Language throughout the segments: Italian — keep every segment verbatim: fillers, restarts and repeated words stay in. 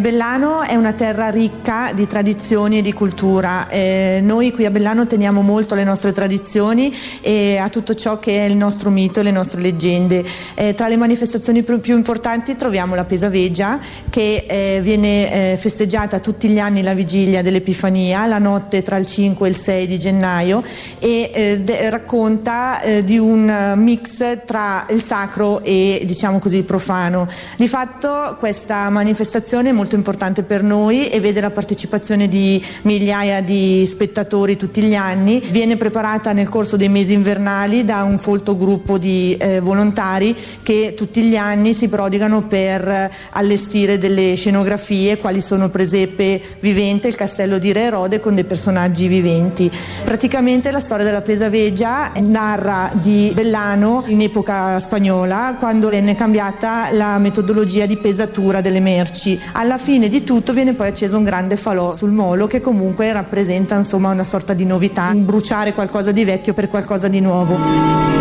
Bellano è una terra ricca di tradizioni e di cultura. Eh, noi qui a Bellano teniamo molto alle nostre tradizioni e a tutto ciò che è il nostro mito e le nostre leggende. Eh, tra le manifestazioni più, più importanti troviamo la Pesaveggia, che eh, viene eh, festeggiata tutti gli anni la vigilia dell'Epifania, la notte tra il cinque e il sei di gennaio, e eh, de- racconta eh, di un mix tra il sacro e, diciamo così, il profano. Di fatto questa manifestazione è molto importante per noi e vede la partecipazione di migliaia di spettatori tutti gli anni. Viene preparata nel corso dei mesi invernali da un folto gruppo di eh, volontari che tutti gli anni si prodigano per allestire delle scenografie, quali sono Presepe vivente, il castello di Re Erode con dei personaggi viventi. Praticamente la storia della Pesaveggia narra di Bellano in epoca spagnola, quando venne cambiata la metodologia di pesatura delle merci. Alla fine di tutto viene poi acceso un grande falò sul molo, che comunque rappresenta, insomma, una sorta di novità, bruciare qualcosa di vecchio per qualcosa di nuovo.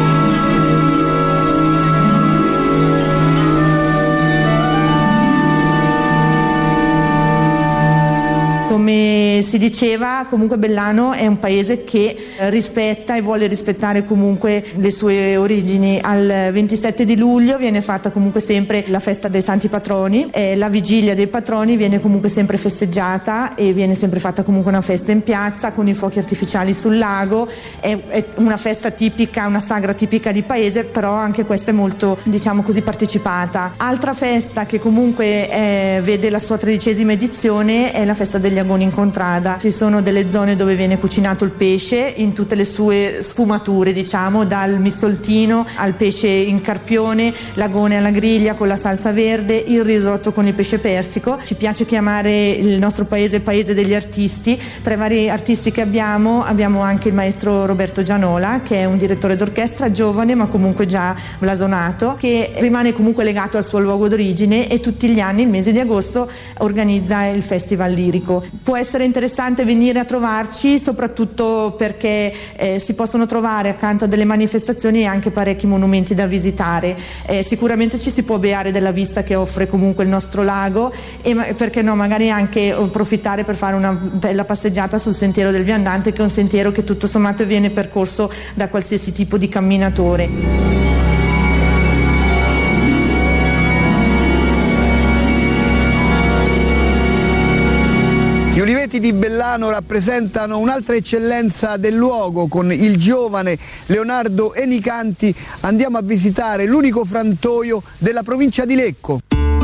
Come si diceva, comunque Bellano è un paese che rispetta e vuole rispettare comunque le sue origini. Al ventisette di luglio viene fatta comunque sempre la festa dei santi patroni, e la vigilia dei patroni viene comunque sempre festeggiata e viene sempre fatta comunque una festa in piazza con i fuochi artificiali sul lago. È, è una festa tipica, una sagra tipica di paese, però anche questa è molto, diciamo così, partecipata. Altra festa che comunque è, vede la sua tredicesima edizione è la festa degli agoni in contrada. Ci sono delle zone dove viene cucinato il pesce in tutte le sue sfumature, diciamo, dal missoltino al pesce in carpione, l'agone alla griglia con la salsa verde, il risotto con il pesce persico. Ci piace chiamare il nostro paese paese degli artisti. Tra i vari artisti che abbiamo abbiamo anche il maestro Roberto Gianola, che è un direttore d'orchestra giovane ma comunque già blasonato, che rimane comunque legato al suo luogo d'origine e tutti gli anni il mese di agosto organizza il festival lirico. Può essere interessante venire a trovarci, soprattutto perché eh, si possono trovare accanto a delle manifestazioni anche parecchi monumenti da visitare. Eh, sicuramente ci si può beare della vista che offre comunque il nostro lago e perché no, magari anche approfittare per fare una bella passeggiata sul sentiero del viandante, che è un sentiero che tutto sommato viene percorso da qualsiasi tipo di camminatore. Gli uliveti di Bellano rappresentano un'altra eccellenza del luogo. Con il giovane Leonardo Enicanti andiamo a visitare l'unico frantoio della provincia di Lecco.